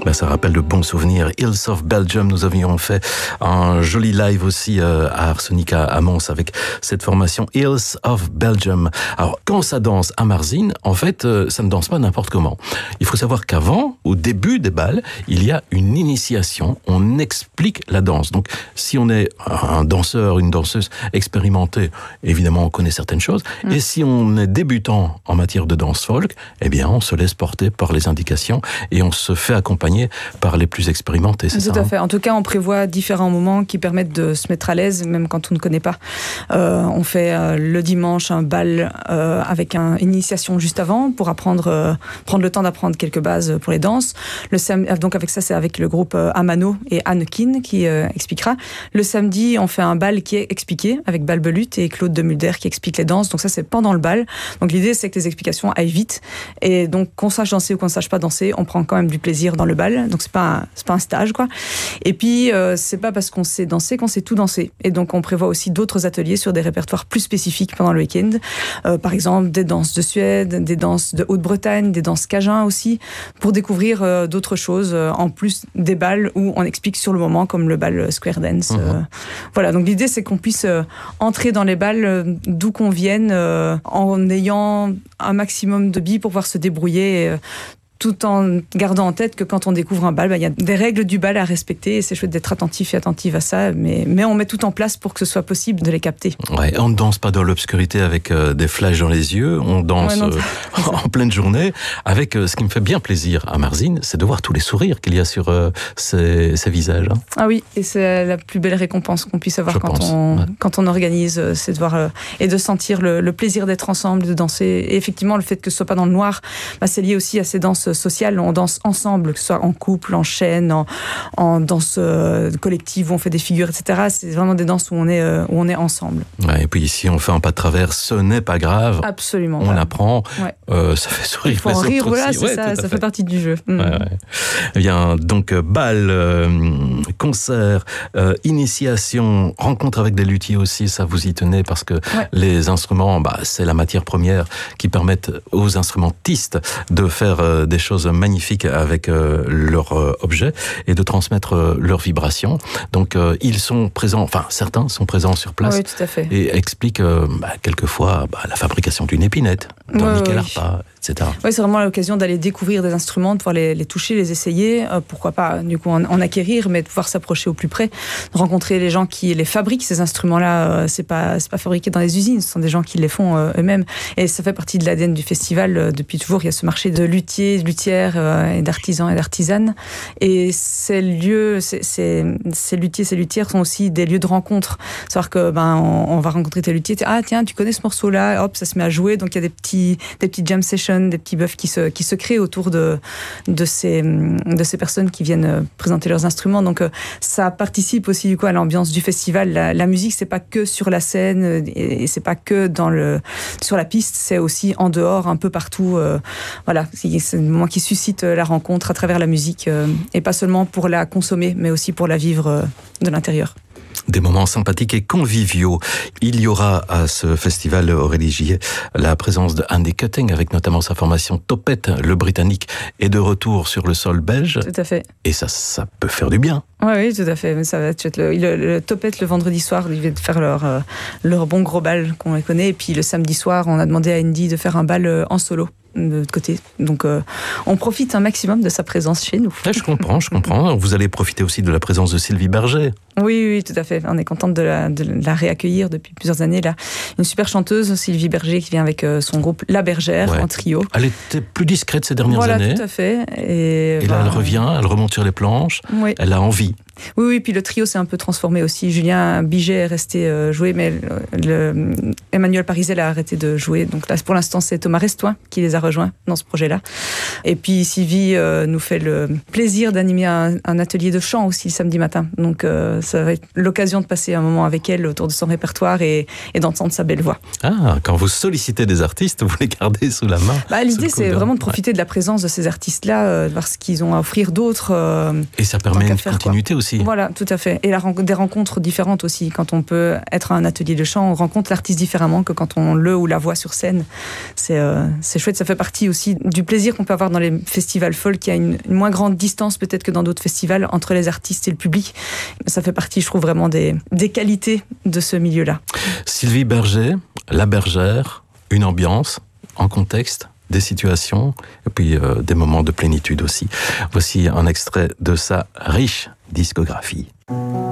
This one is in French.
Ben, ça rappelle de bons souvenirs. Hills of Belgium, nous avions fait un joli live aussi à Arsenica à Mons avec cette formation Hills of Belgium. Alors, quand ça danse à Marzines, en fait, ça ne danse pas n'importe comment. Il faut savoir qu'avant, au début des bals, il y a une initiation. On explique la danse. Donc, si on est un danseur, une danseuse expérimentée, évidemment, on connaît certaines choses. Et si on est débutant en matière de danse folk, eh bien, on se laisse porter par les indications et on se fait accompagner par les plus expérimentés, c'est ça? Tout à fait. En tout cas, on prévoit différents moments qui permettent de se mettre à l'aise, même quand on ne connaît pas. On fait le dimanche un bal avec une initiation juste avant pour prendre le temps d'apprendre quelques bases pour les danses. Donc avec ça, c'est avec le groupe Amano et Annekin qui expliquera. Le samedi, on fait un bal qui est expliqué avec Balbelut et Claude de Mulder qui explique les danses. Donc ça, c'est pendant le bal. Donc l'idée, c'est que les explications aillent vite. Et donc qu'on sache danser ou qu'on ne sache pas danser, on prend quand même du plaisir dans le bal. Donc c'est pas un stage, quoi. Et puis c'est pas parce qu'on sait danser qu'on sait tout danser. Et donc on prévoit aussi d'autres ateliers sur des répertoires plus spécifiques pendant le week-end. Par exemple des danses de Suède, des danses de Haute-Bretagne, des danses cajun aussi, pour découvrir d'autres choses en plus des bals où on explique sur le moment, comme le bal Square Dance. Voilà. Donc l'idée, c'est qu'on puisse entrer dans les bals d'où qu'on vienne en ayant un maximum de billes pour pouvoir se débrouiller. Tout en gardant en tête que quand on découvre un bal, il y a des règles du bal à respecter et c'est chouette d'être attentif et attentive à ça, mais on met tout en place pour que ce soit possible de les capter. Ouais, on ne danse pas dans l'obscurité avec des flashs dans les yeux, on danse en pleine journée avec ce qui me fait bien plaisir à Marzines, c'est de voir tous les sourires qu'il y a sur ces visages. Hein. Ah oui, et c'est la plus belle récompense qu'on puisse avoir quand on organise, c'est de voir et de sentir le plaisir d'être ensemble, de danser. Et effectivement, le fait que ce soit pas dans le noir, c'est lié aussi à ces danses sociale, on danse ensemble, que ce soit en couple, en chaîne, en danse collective, où on fait des figures, etc. C'est vraiment des danses où on est ensemble. Ouais, et puis ici, on fait un pas de travers, ce n'est pas grave. Absolument. On apprend, ça fait sourire. Il faut en rire, voilà, c'est ça fait partie du jeu. Ouais. Eh bien, donc, bal, concert, initiation, rencontre avec des luthiers aussi, ça vous y tenez, parce que les instruments, c'est la matière première qui permettent aux instrumentistes de faire des choses magnifiques avec leurs objets et de transmettre leurs vibrations. Donc, ils sont présents, enfin, certains sont présents sur place. Oui, tout à fait. Et expliquent quelquefois la fabrication d'une épinette, d'un nickel arpa, etc. Oui, c'est vraiment l'occasion d'aller découvrir des instruments, de pouvoir les toucher, les essayer, pourquoi pas, du coup, en acquérir, mais de pouvoir s'approcher au plus près, de rencontrer les gens qui les fabriquent, ces instruments-là, c'est pas fabriqué dans les usines, ce sont des gens qui les font eux-mêmes. Et ça fait partie de l'ADN du festival. Depuis toujours, il y a ce marché de luthiers, de luthières et d'artisans et d'artisanes. Et ces lieux, ces luthiers, ces luthières sont aussi des lieux de rencontre. C'est-à-dire que on va rencontrer tes luthiers, ah tiens, tu connais ce morceau-là, hop, ça se met à jouer. Donc il y a des petits jam sessions, des petits buffs qui se créent autour de ces personnes qui viennent présenter leurs instruments. Donc ça participe aussi du coup à l'ambiance du festival. La musique, c'est pas que sur la scène et c'est pas que sur la piste, c'est aussi en dehors, un peu partout. Voilà, c'est un moment qui suscite la rencontre à travers la musique et pas seulement pour la consommer, mais aussi pour la vivre de l'intérieur. Des moments sympathiques et conviviaux. Il y aura à ce festival Aurélie Gillet la présence de Andy Cutting avec notamment sa formation Topette, le Britannique, est de retour sur le sol belge. Tout à fait. Et ça peut faire du bien. Oui, tout à fait. Ça va être le Topette le vendredi soir, ils viennent faire leur bon gros bal qu'on les connaît. Et puis le samedi soir, on a demandé à Andy de faire un bal en solo de l'autre côté. Donc on profite un maximum de sa présence chez nous. Je comprends. Vous allez profiter aussi de la présence de Sylvie Berger. Oui, tout à fait. On est contente de la réaccueillir depuis plusieurs années. Là. Une super chanteuse, Sylvie Berger, qui vient avec son groupe La Bergère en trio. Elle était plus discrète ces dernières années. Voilà, tout à fait. Et là, elle revient, elle remonte sur les planches. Oui. Elle a envie. Oui, puis le trio s'est un peu transformé aussi. Julien Biget est resté jouer, mais Emmanuel Parisel a arrêté de jouer. Donc là, pour l'instant, c'est Thomas Restoin qui les a rejoints dans ce projet-là. Et puis Sylvie nous fait le plaisir d'animer un atelier de chant aussi le samedi matin. Donc ça va être l'occasion de passer un moment avec elle autour de son répertoire et d'entendre sa belle voix. Ah, quand vous sollicitez des artistes, vous les gardez sous la main. L'idée, c'est vraiment de profiter de la présence de ces artistes-là, de voir ce qu'ils ont à offrir d'autres. Et ça permet une continuité aussi aussi. Voilà, tout à fait. Et des rencontres différentes aussi. Quand on peut être à un atelier de chant, on rencontre l'artiste différemment que quand on le ou la voit sur scène. C'est chouette, ça fait partie aussi du plaisir qu'on peut avoir dans les festivals folk. Il y a une moins grande distance peut-être que dans d'autres festivals entre les artistes et le public. Ça fait partie, je trouve, vraiment des qualités de ce milieu-là. Sylvie Berger, La Bergère, une ambiance, en contexte, des situations, et puis des moments de plénitude aussi. Voici un extrait de sa riche discographie.